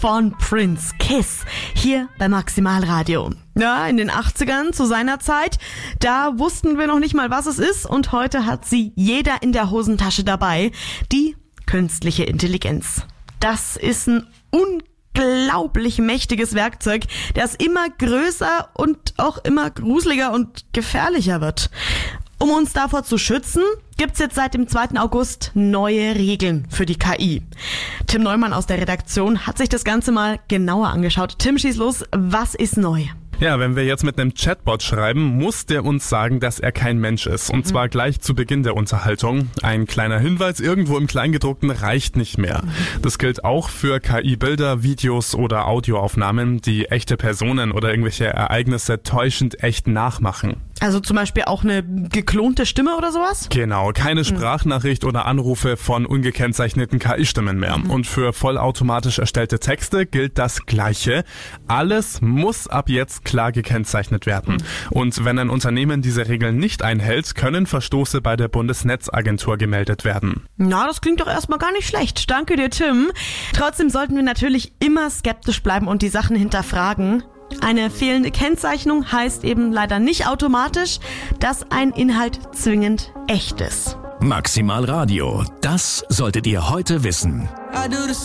von Prince, Kiss, hier bei Maximalradio. Ja, in den 80ern zu seiner Zeit, da wussten wir noch nicht mal, was es ist, und heute hat sie jeder in der Hosentasche dabei, die künstliche Intelligenz. Das ist ein unglaublich mächtiges Werkzeug, das immer größer und auch immer gruseliger und gefährlicher wird. Um uns davor zu schützen, gibt's jetzt seit dem 2. August neue Regeln für die KI. Tim Neumann aus der Redaktion hat sich das Ganze mal genauer angeschaut. Tim, schieß los, was ist neu? Ja, wenn wir jetzt mit einem Chatbot schreiben, muss der uns sagen, dass er kein Mensch ist. Und zwar gleich zu Beginn der Unterhaltung. Ein kleiner Hinweis irgendwo im Kleingedruckten reicht nicht mehr. Das gilt auch für KI-Bilder, Videos oder Audioaufnahmen, die echte Personen oder irgendwelche Ereignisse täuschend echt nachmachen. Also zum Beispiel auch eine geklonte Stimme oder sowas? Genau, keine Sprachnachricht oder Anrufe von ungekennzeichneten KI-Stimmen mehr. Und für vollautomatisch erstellte Texte gilt das Gleiche. Alles muss ab jetzt klar gekennzeichnet werden. Und wenn ein Unternehmen diese Regeln nicht einhält, können Verstoße bei der Bundesnetzagentur gemeldet werden. Na, das klingt doch erstmal gar nicht schlecht. Danke dir, Tim. Trotzdem sollten wir natürlich immer skeptisch bleiben und die Sachen hinterfragen. Eine fehlende Kennzeichnung heißt eben leider nicht automatisch, dass ein Inhalt zwingend echt ist. Maximalradio, das solltet ihr heute wissen.